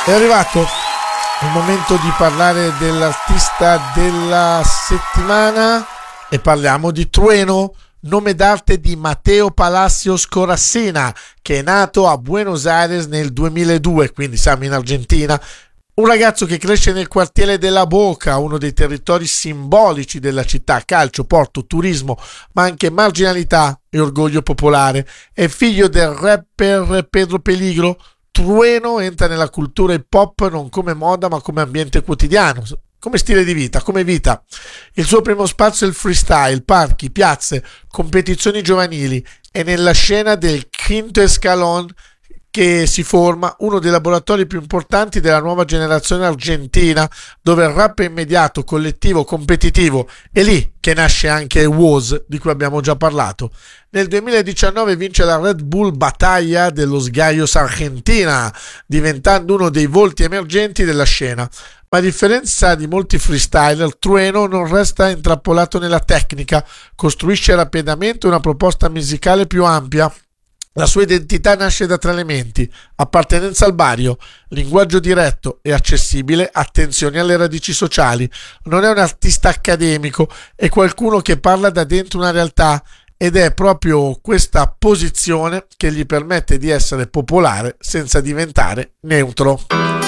È arrivato il momento di parlare dell'artista della settimana e parliamo di Trueno, nome d'arte di Mateo Palacios Corassina, che è nato a Buenos Aires nel 2002, quindi siamo in Argentina. Un ragazzo che cresce nel quartiere della Boca, uno dei territori simbolici della città, calcio, porto, turismo, ma anche marginalità e orgoglio popolare. È figlio del rapper Pedro Peligro. Trueno entra nella cultura hip hop non come moda ma come ambiente quotidiano, come stile di vita, come vita. Il suo primo spazio è il freestyle, parchi, piazze, competizioni giovanili e nella scena del Quinto Escalón che si forma uno dei laboratori più importanti della nuova generazione argentina, dove il rap è immediato, collettivo, competitivo. È lì che nasce anche WOS, di cui abbiamo già parlato. Nel 2019 vince la Red Bull Battaglia dello Gallos Argentina, diventando uno dei volti emergenti della scena. Ma a differenza di molti freestyler, Trueno non resta intrappolato nella tecnica, costruisce rapidamente una proposta musicale più ampia. La sua identità nasce da tre elementi: appartenenza al barrio, linguaggio diretto e accessibile, attenzione alle radici sociali. Non è un artista accademico, è qualcuno che parla da dentro una realtà, ed è proprio questa posizione che gli permette di essere popolare senza diventare neutro.